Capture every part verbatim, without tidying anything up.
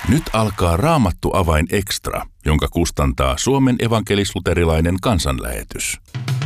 Nyt alkaa Raamattu avain extra, jonka kustantaa Suomen evankelis-luterilainen kansanlähetys.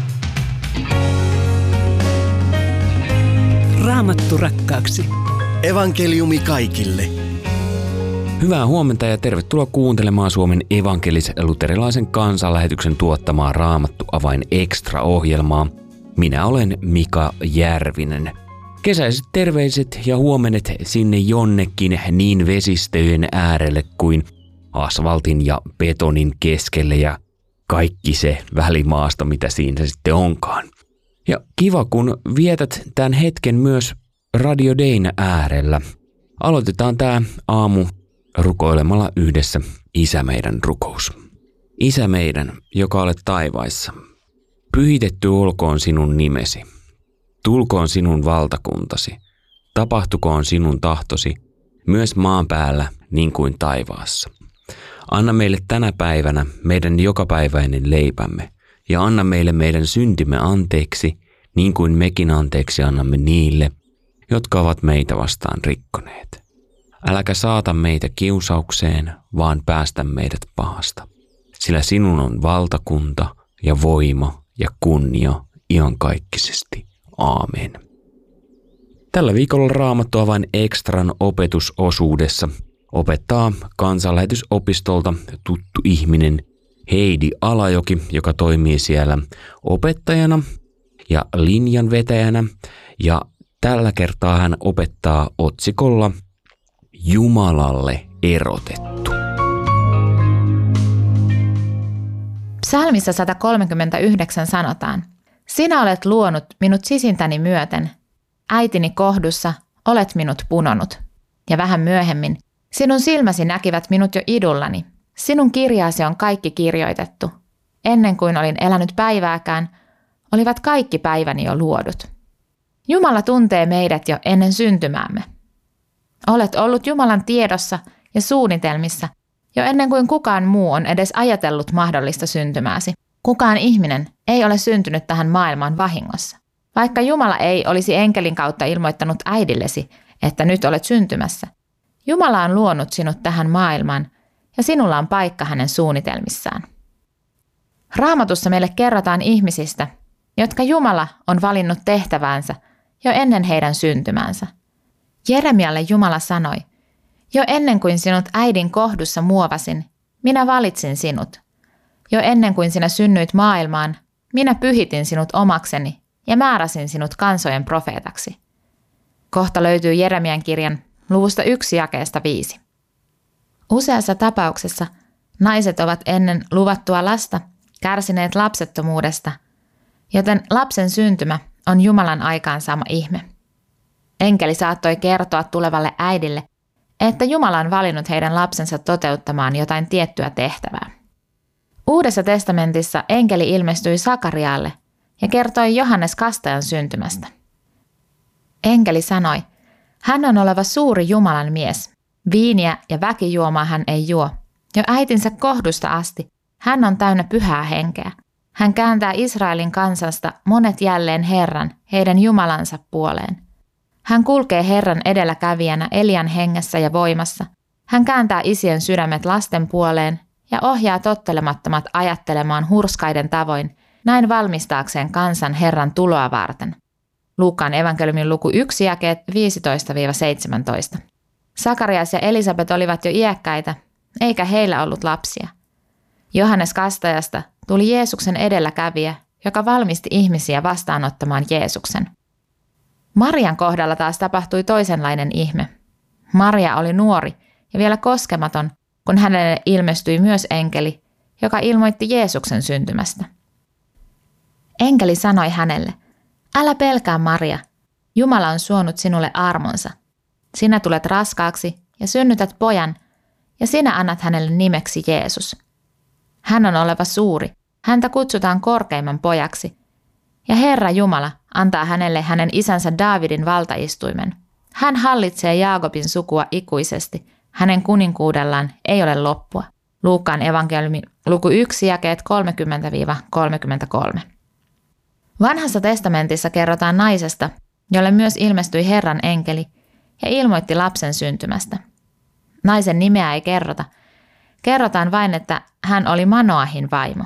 Raamattu rakkaaksi. Evankeliumi kaikille. Hyvää huomenta ja tervetuloa kuuntelemaan Suomen evankelis-luterilaisen kansanlähetyksen tuottamaa Raamattu avain extra-ohjelmaa. Minä olen Mika Järvinen. Kesäiset terveiset ja huomenet sinne jonnekin niin vesistöjen äärelle kuin asfaltin ja betonin keskelle ja kaikki se välimaasto, mitä siinä sitten onkaan. Ja kiva, kun vietät tämän hetken myös Radio Dayn äärellä. Aloitetaan tämä aamu rukoilemalla yhdessä Isä meidän rukous. Isä meidän, joka olet taivaissa, pyhitetty olkoon sinun nimesi. Tulkoon sinun valtakuntasi, tapahtukoon sinun tahtosi, myös maan päällä niin kuin taivaassa. Anna meille tänä päivänä meidän jokapäiväinen leipämme, ja anna meille meidän syntimme anteeksi, niin kuin mekin anteeksi annamme niille, jotka ovat meitä vastaan rikkoneet. Äläkä saata meitä kiusaukseen, vaan päästä meidät pahasta. Sillä sinun on valtakunta ja voima ja kunnia iankaikkisesti. Aamen. Tällä viikolla Raamattu avain extran opetusosuudessa opettaa kansanlähetysopistolta tuttu ihminen Heidi Alajoki, joka toimii siellä opettajana ja linjanvetäjänä, ja tällä kertaa hän opettaa otsikolla Jumalalle erotettu. Psalmissa sata kolmekymmentäyhdeksän sanotaan: Sinä olet luonut minut sisintäni myöten, äitini kohdussa olet minut punonut. Ja vähän myöhemmin, sinun silmäsi näkivät minut jo idullani, sinun kirjaasi on kaikki kirjoitettu. Ennen kuin olin elänyt päivääkään, olivat kaikki päiväni jo luodut. Jumala tuntee meidät jo ennen syntymäämme. Olet ollut Jumalan tiedossa ja suunnitelmissa jo ennen kuin kukaan muu on edes ajatellut mahdollista syntymääsi. Kukaan ihminen ei ole syntynyt tähän maailmaan vahingossa. Vaikka Jumala ei olisi enkelin kautta ilmoittanut äidillesi, että nyt olet syntymässä, Jumala on luonut sinut tähän maailmaan ja sinulla on paikka hänen suunnitelmissaan. Raamatussa meille kerrotaan ihmisistä, jotka Jumala on valinnut tehtäväänsä jo ennen heidän syntymäänsä. Jeremialle Jumala sanoi: Jo ennen kuin sinut äidin kohdussa muovasin, minä valitsin sinut. Jo ennen kuin sinä synnyit maailmaan, minä pyhitin sinut omakseni ja määräsin sinut kansojen profeetaksi. Kohta löytyy Jeremian kirjan luvusta yksi jakeesta viisi. Useassa tapauksessa naiset ovat ennen luvattua lasta kärsineet lapsettomuudesta, joten lapsen syntymä on Jumalan aikaansaama ihme. Enkeli saattoi kertoa tulevalle äidille, että Jumala on valinnut heidän lapsensa toteuttamaan jotain tiettyä tehtävää. Uudessa testamentissa enkeli ilmestyi Sakarialle ja kertoi Johannes Kastajan syntymästä. Enkeli sanoi: Hän on oleva suuri Jumalan mies. Viiniä ja väkijuomaa hän ei juo. Jo äitinsä kohdusta asti hän on täynnä pyhää henkeä. Hän kääntää Israelin kansasta monet jälleen Herran, heidän Jumalansa puoleen. Hän kulkee Herran edelläkävijänä Elian hengessä ja voimassa. Hän kääntää isien sydämet lasten puoleen ja ohjaa tottelemattomat ajattelemaan hurskaiden tavoin, näin valmistaakseen kansan Herran tuloa varten. Luukkaan evankeliumin luku yksi jakeet viisitoista seitsemäntoista. Sakarias ja Elisabet olivat jo iäkkäitä, eikä heillä ollut lapsia. Johannes Kastajasta tuli Jeesuksen edelläkävijä, joka valmisti ihmisiä vastaanottamaan Jeesuksen. Marian kohdalla taas tapahtui toisenlainen ihme. Maria oli nuori ja vielä koskematon, kun hänelle ilmestyi myös enkeli, joka ilmoitti Jeesuksen syntymästä. Enkeli sanoi hänelle: Älä pelkää, Maria, Jumala on suonut sinulle armonsa. Sinä tulet raskaaksi ja synnytät pojan, ja sinä annat hänelle nimeksi Jeesus. Hän on oleva suuri, häntä kutsutaan korkeimman pojaksi, ja Herra Jumala antaa hänelle hänen isänsä Daavidin valtaistuimen. Hän hallitsee Jaakobin sukua ikuisesti, hänen kuninkuudellaan ei ole loppua. Luukkaan evankeliumi luku yksi jakeet kolmekymmentä kolmekymmentäkolme. Vanhassa testamentissa kerrotaan naisesta, jolle myös ilmestyi Herran enkeli ja ilmoitti lapsen syntymästä. Naisen nimeä ei kerrota. Kerrotaan vain, että hän oli Manoahin vaimo.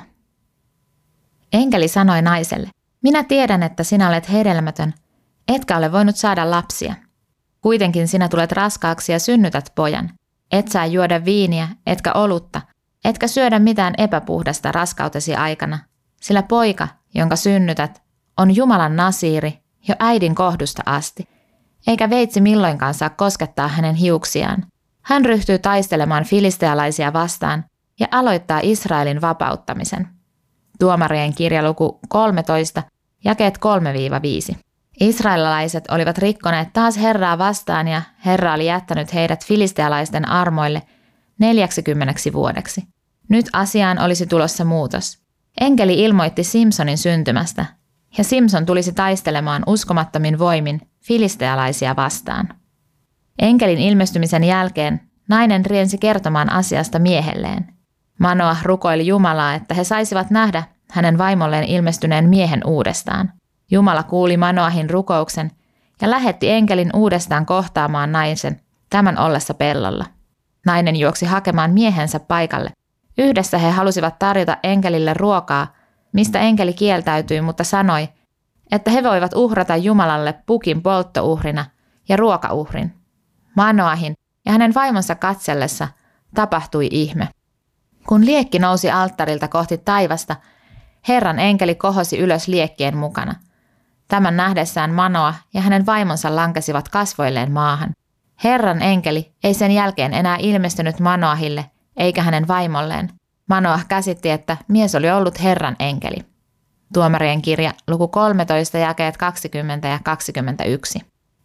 Enkeli sanoi naiselle, minä tiedän, että sinä olet hedelmätön, etkä ole voinut saada lapsia. Kuitenkin sinä tulet raskaaksi ja synnytät pojan. Et saa juoda viiniä, etkä olutta, etkä syödä mitään epäpuhdasta raskautesi aikana, sillä poika, jonka synnytät, on Jumalan nasiiri jo äidin kohdusta asti, eikä veitsi milloinkaan saa koskettaa hänen hiuksiaan. Hän ryhtyy taistelemaan filistealaisia vastaan ja aloittaa Israelin vapauttamisen. Tuomarien kirja luku kolmetoista, jakeet kolme viisi. Israelilaiset olivat rikkoneet taas Herraa vastaan ja Herra oli jättänyt heidät filistealaisten armoille neljäksikymmeneksi vuodeksi. Nyt asiaan olisi tulossa muutos. Enkeli ilmoitti Simsonin syntymästä ja Simson tulisi taistelemaan uskomattomin voimin filistealaisia vastaan. Enkelin ilmestymisen jälkeen nainen riensi kertomaan asiasta miehelleen. Manoah rukoili Jumalaa, että he saisivat nähdä hänen vaimolleen ilmestyneen miehen uudestaan. Jumala kuuli Manoahin rukouksen ja lähetti enkelin uudestaan kohtaamaan naisen tämän ollessa pellolla. Nainen juoksi hakemaan miehensä paikalle. Yhdessä he halusivat tarjota enkelille ruokaa, mistä enkeli kieltäytyi, mutta sanoi, että he voivat uhrata Jumalalle pukin polttouhrina ja ruokauhrin. Manoahin ja hänen vaimonsa katsellessa tapahtui ihme. Kun liekki nousi alttarilta kohti taivasta, Herran enkeli kohosi ylös liekkien mukana. Tämän nähdessään Manoah ja hänen vaimonsa lankesivat kasvoilleen maahan. Herran enkeli ei sen jälkeen enää ilmestynyt Manoahille eikä hänen vaimolleen. Manoah käsitti, että mies oli ollut Herran enkeli. Tuomarien kirja luku kolmetoista, jakeet kaksikymmentä ja kaksikymmentäyksi.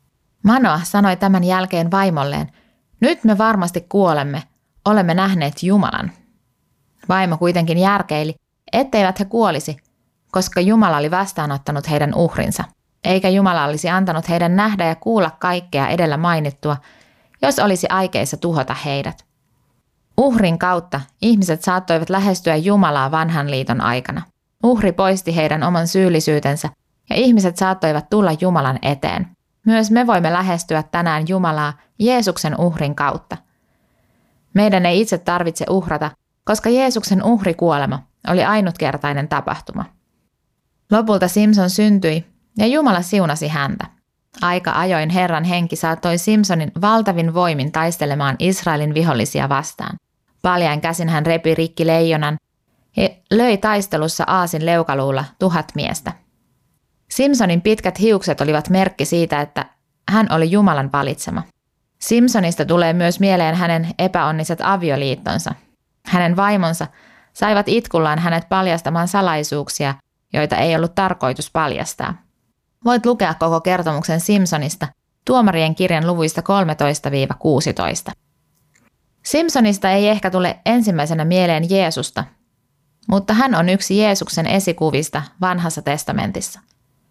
Manoah sanoi tämän jälkeen vaimolleen, nyt me varmasti kuolemme, olemme nähneet Jumalan. Vaimo kuitenkin järkeili, etteivät he kuolisi, koska Jumala oli vastaanottanut heidän uhrinsa, eikä Jumala olisi antanut heidän nähdä ja kuulla kaikkea edellä mainittua, jos olisi aikeissa tuhota heidät. Uhrin kautta ihmiset saattoivat lähestyä Jumalaa vanhan liiton aikana. Uhri poisti heidän oman syyllisyytensä ja ihmiset saattoivat tulla Jumalan eteen. Myös me voimme lähestyä tänään Jumalaa Jeesuksen uhrin kautta. Meidän ei itse tarvitse uhrata, koska Jeesuksen uhrikuolema oli ainutkertainen tapahtuma. Lopulta Simson syntyi ja Jumala siunasi häntä. Aika ajoin Herran henki saattoi Simsonin valtavin voimin taistelemaan Israelin vihollisia vastaan. Paljain käsin hän repi rikki leijonan ja löi taistelussa aasin leukaluulla tuhat miestä. Simsonin pitkät hiukset olivat merkki siitä, että hän oli Jumalan valitsema. Simsonista tulee myös mieleen hänen epäonniset avioliittonsa. Hänen vaimonsa saivat itkullaan hänet paljastamaan salaisuuksia, joita ei ollut tarkoitus paljastaa. Voit lukea koko kertomuksen Simsonista Tuomarien kirjan luvuista kolmetoista kuusitoista. Simsonista ei ehkä tule ensimmäisenä mieleen Jeesusta, mutta hän on yksi Jeesuksen esikuvista vanhassa testamentissa.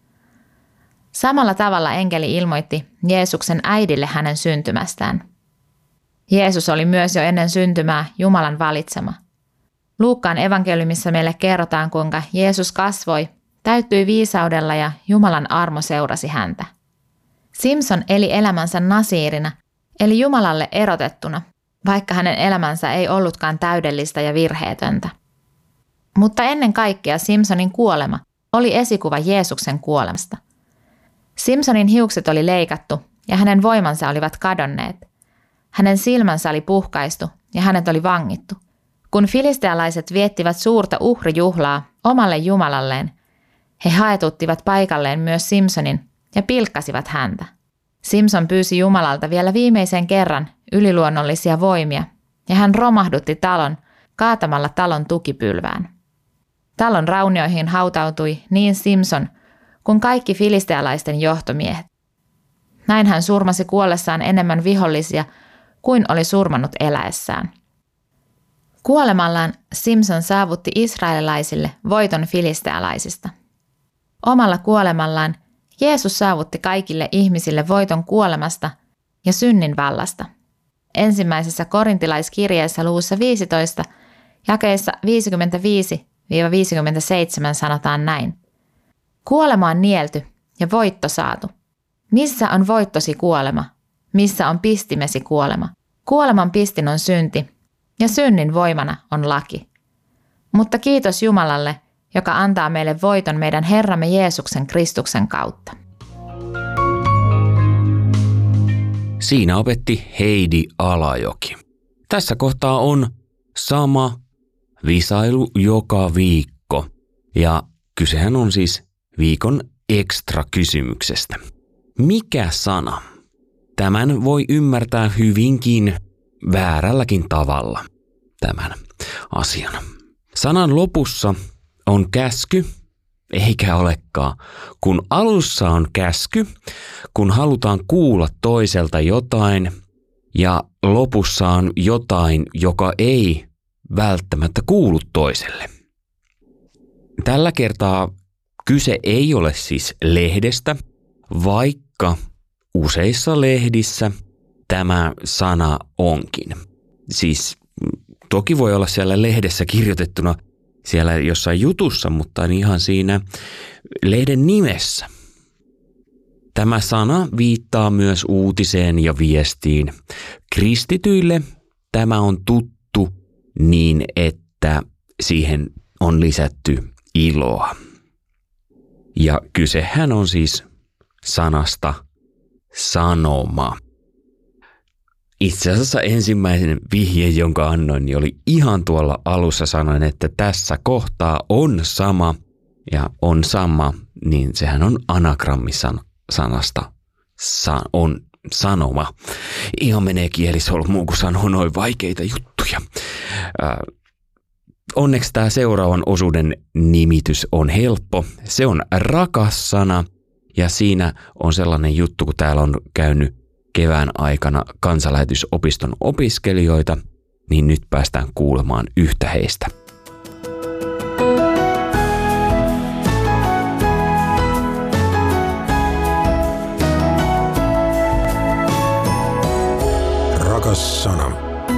Samalla tavalla enkeli ilmoitti Jeesuksen äidille hänen syntymästään. Jeesus oli myös jo ennen syntymää Jumalan valitsema. Luukkaan evankeliumissa meille kerrotaan, kuinka Jeesus kasvoi, täyttyi viisaudella ja Jumalan armo seurasi häntä. Simson eli elämänsä nasiirina, eli Jumalalle erotettuna, vaikka hänen elämänsä ei ollutkaan täydellistä ja virheetöntä. Mutta ennen kaikkea Simsonin kuolema oli esikuva Jeesuksen kuolemasta. Simsonin hiukset oli leikattu ja hänen voimansa olivat kadonneet. Hänen silmänsä oli puhkaistu ja hänet oli vangittu. Kun filistealaiset viettivät suurta uhrijuhlaa omalle jumalalleen, he haetuttivat paikalleen myös Simsonin ja pilkkasivat häntä. Simson pyysi Jumalalta vielä viimeisen kerran yliluonnollisia voimia ja hän romahdutti talon kaatamalla talon tukipylvään. Talon raunioihin hautautui niin Simson kuin kaikki filistealaisten johtomiehet. Näin hän surmasi kuollessaan enemmän vihollisia kuin oli surmannut eläessään. Kuolemallaan Simson saavutti israelilaisille voiton filistealaisista. Omalla kuolemallaan Jeesus saavutti kaikille ihmisille voiton kuolemasta ja synnin vallasta. Ensimmäisessä korintilaiskirjeessä luvussa viisitoista, jakeissa viisikymmentäviisi viisikymmentäseitsemän sanotaan näin. Kuolema on nielty ja voitto saatu. Missä on voittosi kuolema? Missä on pistimesi kuolema? Kuoleman pistin on synti ja synnin voimana on laki. Mutta kiitos Jumalalle, joka antaa meille voiton meidän Herramme Jeesuksen Kristuksen kautta. Siinä opetti Heidi Alajoki. Tässä kohtaa on sama visailu joka viikko ja kysehän on siis viikon ekstra kysymyksestä. Mikä sana? Tämän voi ymmärtää hyvinkin väärälläkin tavalla tämän asian. Sanan lopussa on käsky, eikä olekaan. Kun alussa on käsky, kun halutaan kuulla toiselta jotain ja lopussa on jotain, joka ei välttämättä kuulu toiselle. Tällä kertaa kyse ei ole siis lehdestä, vaikka useissa lehdissä tämä sana onkin. Siis toki voi olla siellä lehdessä kirjoitettuna siellä jossain jutussa, mutta ihan siinä lehden nimessä. Tämä sana viittaa myös uutiseen ja viestiin. Kristityille tämä on tuttu niin, että siihen on lisätty iloa. Ja kysehän on siis sanasta sanoma. Itse asiassa ensimmäinen vihje, jonka annoin, niin oli ihan tuolla alussa. Sanoin, että tässä kohtaa on sama ja on sama, niin sehän on anagrammi sanasta Sa- on sanoma. Ihan menee kielisolmuun, kun sanoo noin vaikeita juttuja. Äh, onneksi tämä seuraavan osuuden nimitys on helppo. Se on rakas sana ja siinä on sellainen juttu, kun täällä on käynyt kevään aikana kansanlähetysopiston opiskelijoita, niin nyt päästään kuulemaan yhtä heistä. Rakas sana.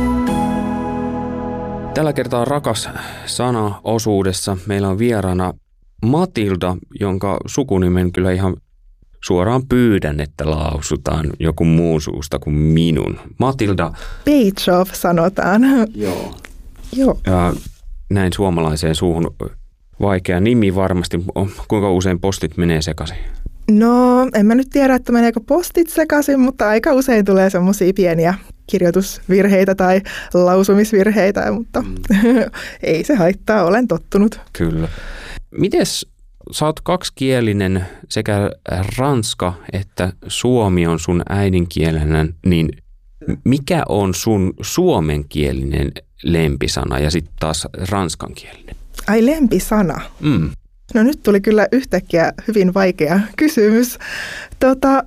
Tällä kertaa rakas sana osuudessa meillä on vieraana Matilda, jonka sukunimen kyllä ihan suoraan pyydän, että lausutaan joku muu suusta kuin minun. Matilda. Peitsov sanotaan. Joo. Joo. Ja näin suomalaiseen suuhun vaikea nimi varmasti. Kuinka usein postit menee sekaisin? No, en mä nyt tiedä, että meneekö postit sekaisin, mutta aika usein tulee semmoisia pieniä kirjoitusvirheitä tai lausumisvirheitä, mutta mm. ei se haittaa, olen tottunut. Kyllä. Mites sä oot kaksikielinen, sekä ranska että suomi on sun äidinkielenä, niin mikä on sun suomenkielinen lempisana ja sitten taas ranskankielinen? Ai lempisana? Mm. No nyt tuli kyllä yhtäkkiä hyvin vaikea kysymys. Tota,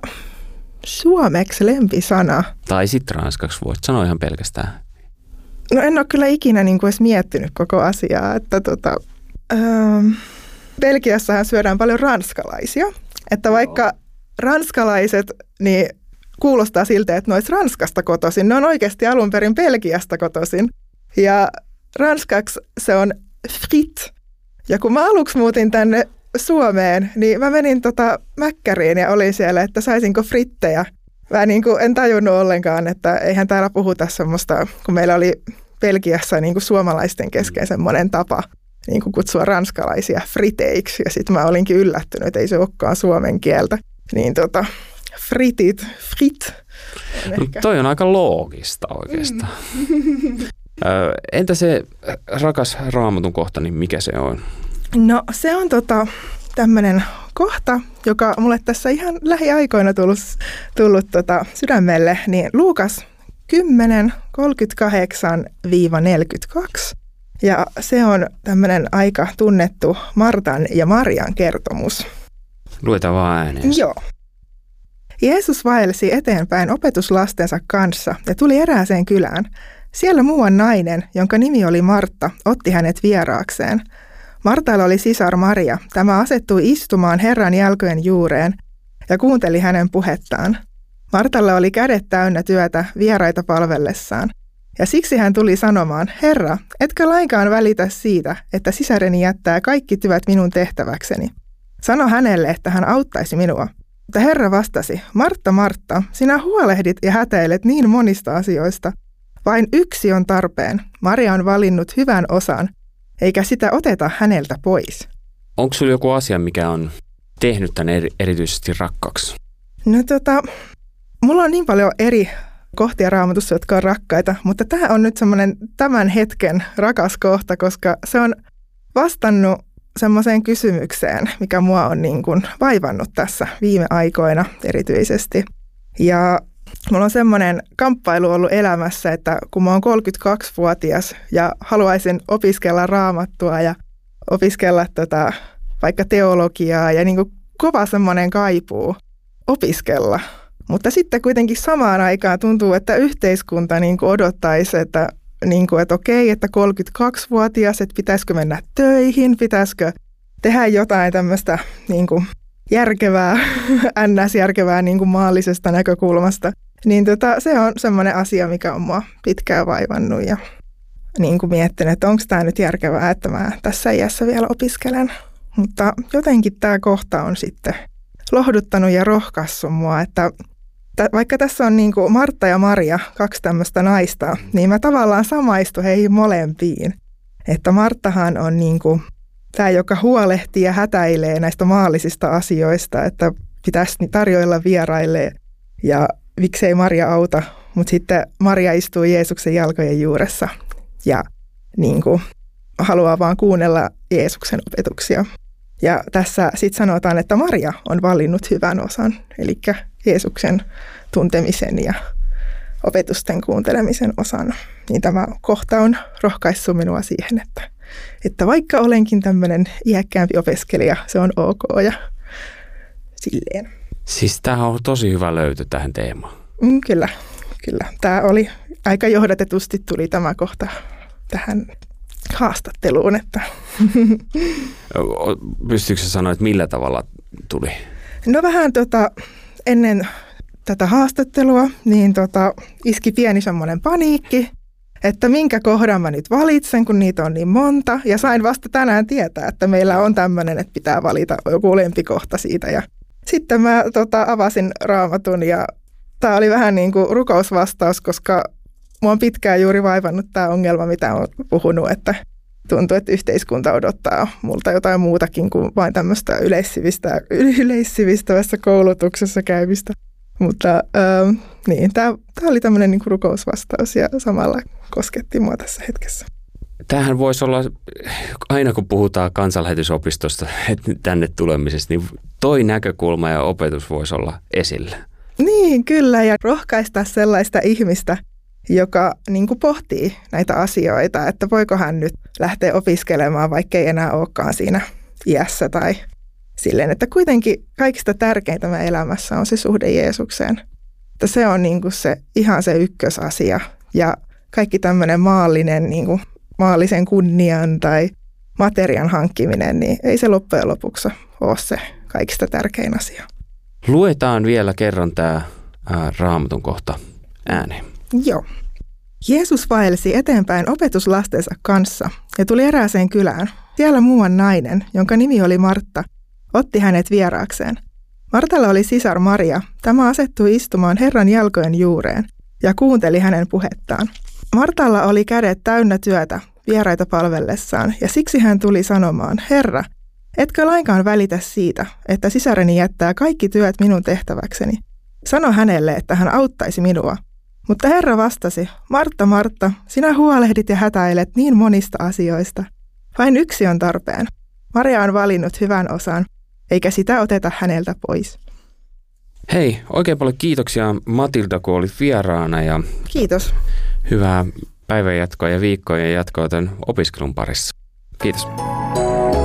suomeksi lempisana. Tai sitten ranskaksi voit sanoa ihan pelkästään. No en ole kyllä ikinä niin kuin edes miettinyt koko asiaa, että tota... Öö, Belgiassahan syödään paljon ranskalaisia, että vaikka ranskalaiset niin kuulostaa siltä, että ne olisi Ranskasta kotoisin, ne on oikeasti alun perin Belgiasta kotoisin. Ja ranskaksi se on frit. Ja kun mä aluksi muutin tänne Suomeen, niin mä menin tota Mäkkäriin ja olin siellä, että saisinko frittejä. Mä niin kuin en tajunnut ollenkaan, että eihän täällä puhuta semmoista, kun meillä oli Belgiassa niin kuin suomalaisten kesken semmoinen tapa niin kuin kutsua ranskalaisia friteiksi. Ja sitten mä olinkin yllättynyt, että ei se olekaan suomen kieltä. Niin tota, fritit, frit. No, toi on aika loogista oikeastaan. Mm. Entä se rakas Raamatun kohta, niin mikä se on? No se on tota, tämmöinen kohta, joka mulle tässä ihan lähiaikoina tullut, tullut tota, sydämelle. Niin Luukas kymmenen kolmekymmentäkahdeksan neljäkymmentäkaksi. Ja se on tämmöinen aika tunnettu Martan ja Marian kertomus. Luetaan vaan ääneen. Joo. Jeesus vaelsi eteenpäin opetuslastensa kanssa ja tuli erääseen kylään. Siellä muuan nainen, jonka nimi oli Martta, otti hänet vieraakseen. Martalla oli sisar Maria. Tämä asettui istumaan Herran jalkojen juureen ja kuunteli hänen puhettaan. Martalla oli kädet täynnä työtä vieraita palvellessaan. Ja siksi hän tuli sanomaan, Herra, etkö lainkaan välitä siitä, että sisareni jättää kaikki työt minun tehtäväkseni? Sano hänelle, että hän auttaisi minua. Mutta Herra vastasi, Martta, Martta, sinä huolehdit ja hätäilet niin monista asioista, Vain yksi on tarpeen. Maria on valinnut hyvän osan, eikä sitä oteta häneltä pois. Onko sulla joku asia, mikä on tehnyt tän eri, erityisesti rakkaaksi? No tota, mulla on niin paljon eri kohtia Raamatussa, jotka on rakkaita, mutta tämä on nyt semmoinen tämän hetken rakas kohta, koska se on vastannut semmoiseen kysymykseen, mikä mua on niin kuin vaivannut tässä viime aikoina erityisesti. Ja mulla on semmoinen kamppailu ollut elämässä, että kun mä oon kolmekymmentäkaksivuotias ja haluaisin opiskella Raamattua ja opiskella tota, vaikka teologiaa ja niin kuin kova semmoinen kaipuu opiskella. Mutta sitten kuitenkin samaan aikaan tuntuu, että yhteiskunta niin kuin odottaisi, että, niin kuin, että okei, että kolmekymmentäkaksivuotias, että pitäisikö mennä töihin, pitäisikö tehdä jotain tämmöistä niin kuin järkevää, ns-järkevää niin kuin maallisesta näkökulmasta. Niin tota, se on semmoinen asia, mikä on mua pitkään vaivannut ja niin kuin miettinyt, että onko tämä nyt järkevää, että mä tässä iässä vielä opiskelen. Mutta jotenkin tämä kohta on sitten lohduttanut ja rohkaissut mua, että vaikka tässä on niin kuin Martta ja Maria, kaksi tämmöistä naista, niin mä tavallaan samaistun heihin molempiin. Että Marttahan on niin kuin tämä, joka huolehtii ja hätäilee näistä maallisista asioista, että pitäisi tarjoilla vieraille ja miksei Maria auta, mutta sitten Maria istuu Jeesuksen jalkojen juuressa ja niin kuin haluaa vaan kuunnella Jeesuksen opetuksia. Ja tässä sitten sanotaan, että Maria on valinnut hyvän osan, eli Jeesuksen tuntemisen ja opetusten kuuntelemisen osan. Niin tämä kohta on rohkaissut minua siihen, että, että vaikka olenkin tämmöinen iäkkäämpi opiskelija, se on ok ja silleen. Siis tämä on tosi hyvä löytö tähän teemaan. Mm, kyllä, kyllä. Tämä oli aika johdatetusti tuli tämä kohta tähän haastatteluun. Että. Pystyykö sä sanoa, että millä tavalla tuli? No vähän tota, ennen tätä haastattelua niin tota, iski pieni semmoinen paniikki, että minkä kohdan mä nyt valitsen, kun niitä on niin monta. Ja sain vasta tänään tietää, että meillä on tämmöinen, että pitää valita joku lempikohta siitä. Ja sitten mä tota, avasin Raamatun ja tämä oli vähän niin kuin rukousvastaus, koska mua on pitkään juuri vaivannut tämä ongelma, mitä olen puhunut, että tuntuu, että yhteiskunta odottaa multa jotain muutakin kuin vain tämmöistä yleissivistä, yleissivistävässä koulutuksessa käymistä. Mutta ähm, niin, tämä oli tämmöinen niin kuin rukousvastaus ja samalla kosketti mua tässä hetkessä. Tämähän voisi olla, aina kun puhutaan kansanlähetysopistosta tänne tulemisesta, niin toi näkökulma ja opetus voisi olla esillä. Niin, kyllä, ja rohkaista sellaista ihmistä, joka niin kuin pohtii näitä asioita, että voiko hän nyt lähteä opiskelemaan, vaikka ei enää olekaan siinä iässä tai silleen, että kuitenkin kaikista tärkeintä meidän elämässä on se suhde Jeesukseen. Että se on niin kuin se, ihan se ykkösasia ja kaikki tämmöinen maallinen, niin kuin maallisen kunnian tai materian hankkiminen, niin ei se loppujen lopuksi ole se kaikista tärkein asia. Luetaan vielä kerran tämä ää, Raamatun kohta ääneen. Joo. Jeesus vaelsi eteenpäin opetuslastensa kanssa ja tuli erääseen kylään. Siellä muuan nainen, jonka nimi oli Martta, otti hänet vieraakseen. Martalla oli sisar Maria. Tämä asettui istumaan Herran jalkojen juureen ja kuunteli hänen puhettaan. Martalla oli kädet täynnä työtä vieraita palvellessaan ja siksi hän tuli sanomaan, Herra, etkö lainkaan välitä siitä, että sisareni jättää kaikki työt minun tehtäväkseni? Sano hänelle, että hän auttaisi minua. Mutta Herra vastasi, Martta, Martta, sinä huolehdit ja hätäilet niin monista asioista. Vain yksi on tarpeen. Maria on valinnut hyvän osan, eikä sitä oteta häneltä pois. Hei, oikein paljon kiitoksia Matilda, kun olit vieraana. Ja kiitos. Hyvää päivänjatkoa ja viikkojen jatkoa tämän opiskelun parissa. Kiitos.